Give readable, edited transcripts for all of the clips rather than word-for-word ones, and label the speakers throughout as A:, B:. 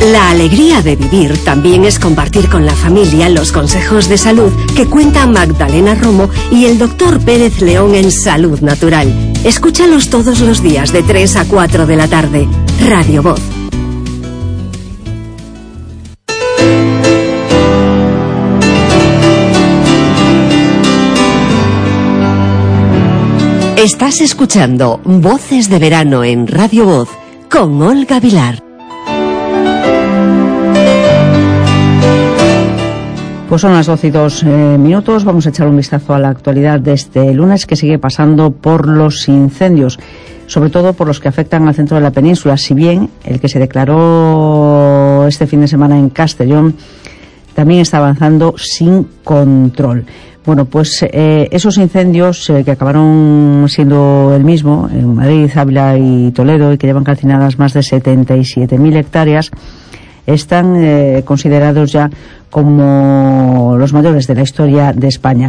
A: La alegría de vivir también es compartir con la familia los consejos de salud que cuenta Magdalena Romo y el Dr. Pérez León en Salud Natural. Escúchalos todos los días de 3 a 4 de la tarde. Radio Voz. Estás escuchando Voces de Verano en Radio Voz con Olga Vilar.
B: Pues son las 12:02. Vamos a echar un vistazo a la actualidad de este lunes, que sigue pasando por los incendios, sobre todo por los que afectan al centro de la península. Si bien el que se declaró este fin de semana en Castellón también está avanzando sin control. Bueno, pues esos incendios que acabaron siendo el mismo en Madrid, Ávila y Toledo, y que llevan calcinadas más de 77.000 hectáreas, están considerados ya como los mayores de la historia de España.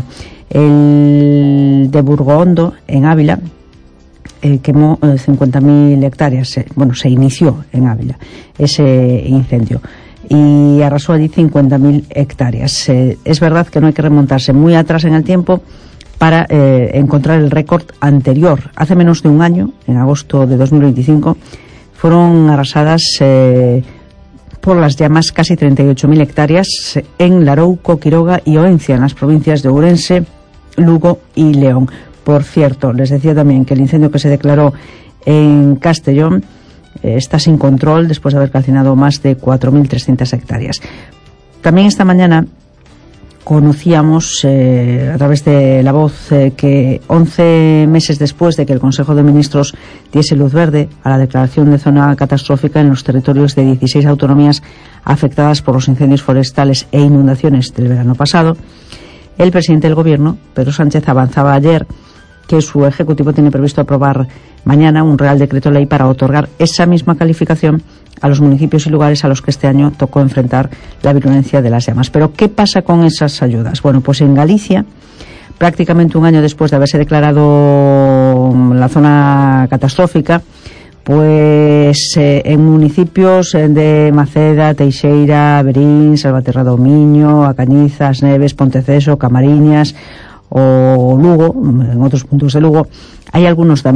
B: El de Burgohondo, en Ávila, quemó 50.000 hectáreas. Se inició en Ávila ese incendio y arrasó allí 50.000 hectáreas. Es verdad que no hay que remontarse muy atrás en el tiempo para encontrar el récord anterior. Hace menos de un año, en agosto de 2025, fueron arrasadas por las llamas casi 38.000 hectáreas en Larouco, Quiroga y Oencia, en las provincias de Ourense, Lugo y León. Por cierto, les decía también que el incendio que se declaró en Castellón está sin control después de haber calcinado más de 4.300 hectáreas. También esta mañana conocíamos a través de La Voz que 11 meses después de que el Consejo de Ministros diese luz verde a la declaración de zona catastrófica en los territorios de 16 autonomías afectadas por los incendios forestales e inundaciones del verano pasado, el presidente del Gobierno, Pedro Sánchez, avanzaba ayer que su Ejecutivo tiene previsto aprobar mañana un Real Decreto Ley para otorgar esa misma calificación a los municipios y lugares a los que este año tocó enfrentar la virulencia de las llamas. Pero ¿qué pasa con esas ayudas? Bueno, pues en Galicia, prácticamente un año después de haberse declarado la zona catastrófica, pues en municipios de Maceda, Teixeira, Berín, Salvaterra do Miño, A Cañizas, Neves, Ponteceso, Camariñas o Lugo, en otros puntos de Lugo, hay algunos también